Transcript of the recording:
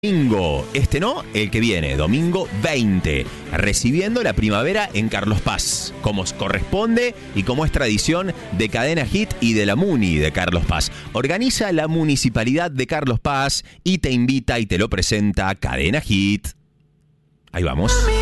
Domingo, no, el que viene, domingo 20, recibiendo la primavera en Carlos Paz, como corresponde y como es tradición de Cadena Hit y de la Muni de Carlos Paz. Organiza la Municipalidad de Carlos Paz y te invita y te lo presenta Cadena Hit. Ahí vamos.